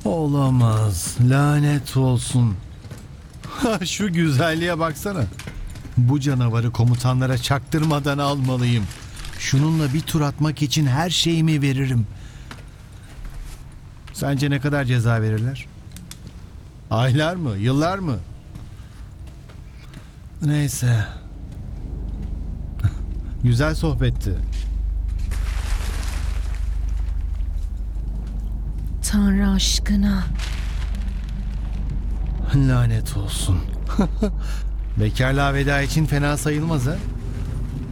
Olamaz. Lanet olsun. Şu güzelliğe baksana. Bu canavarı komutanlara çaktırmadan almalıyım. Şununla bir tur atmak için her şeyimi veririm. Sence ne kadar ceza verirler? Aylar mı? Yıllar mı? Neyse. Güzel sohbetti. Tanrı aşkına. Lanet olsun. Bekarlığa veda için fena sayılmaz ha?